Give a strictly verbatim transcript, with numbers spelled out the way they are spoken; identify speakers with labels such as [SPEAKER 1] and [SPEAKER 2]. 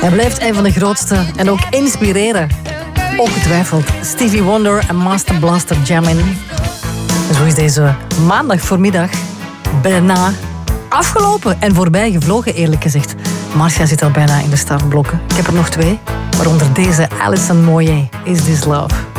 [SPEAKER 1] Hij blijft een van de grootste en ook inspireren. Ongetwijfeld Stevie Wonder en Master Blaster Jamming. En zo is deze maandag voormiddag bijna afgelopen en voorbij gevlogen, eerlijk gezegd. Marcia zit al bijna in de startblokken. Ik heb er nog twee, waaronder deze Alison Moyet, Is This Love.